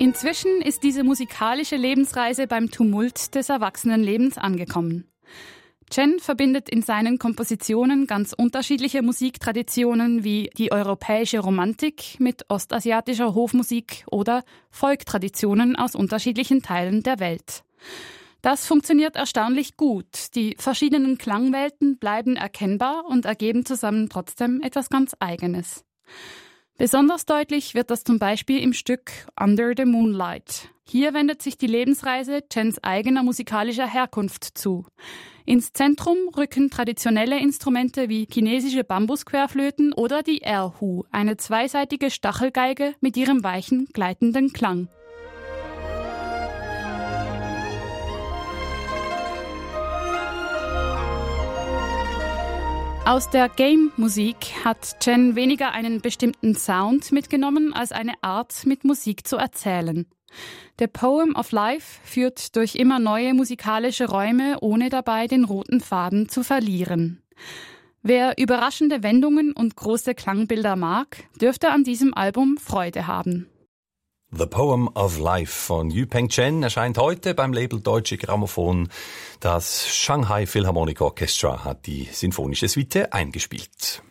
Inzwischen ist diese musikalische Lebensreise beim Tumult des Erwachsenenlebens angekommen. Chen verbindet in seinen Kompositionen ganz unterschiedliche Musiktraditionen wie die europäische Romantik mit ostasiatischer Hofmusik oder Folktraditionen aus unterschiedlichen Teilen der Welt. Das funktioniert erstaunlich gut. Die verschiedenen Klangwelten bleiben erkennbar und ergeben zusammen trotzdem etwas ganz Eigenes. Besonders deutlich wird das zum Beispiel im Stück Under the Moonlight. Hier wendet sich die Lebensreise Chens eigener musikalischer Herkunft zu. Ins Zentrum rücken traditionelle Instrumente wie chinesische Bambusquerflöten oder die Erhu, eine zweiseitige Stachelgeige mit ihrem weichen, gleitenden Klang. Aus der Game-Musik hat Chen weniger einen bestimmten Sound mitgenommen, als eine Art, mit Musik zu erzählen. The Poem of Life führt durch immer neue musikalische Räume, ohne dabei den roten Faden zu verlieren. Wer überraschende Wendungen und große Klangbilder mag, dürfte an diesem Album Freude haben. The Poem of Life von Yupeng Chen erscheint heute beim Label Deutsche Grammophon. Das Shanghai Philharmonic Orchestra hat die sinfonische Suite eingespielt.